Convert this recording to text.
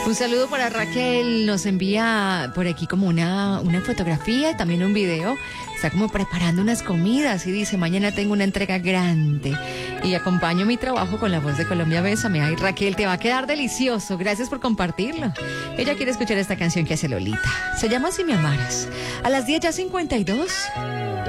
Un saludo para Raquel, nos envía por aquí como una fotografía y también un video. Está como preparando unas comidas y dice, mañana tengo una entrega grande y acompaño mi trabajo con La Voz de Colombia. Bésame. Ay, Raquel, te va a quedar delicioso. Gracias por compartirlo. Ella quiere escuchar esta canción que hace Lolita. Se llama Si me amaras. A las 10:52.